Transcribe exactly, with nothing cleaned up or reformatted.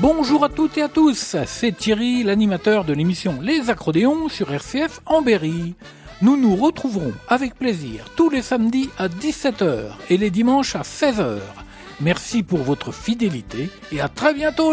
Bonjour à toutes et à tous, c'est Thierry, l'animateur de l'émission Les Accrodéons sur R C F en Berry. Nous nous retrouverons avec plaisir tous les samedis à dix-sept heures et les dimanches à seize heures. Merci pour votre fidélité et à très bientôt.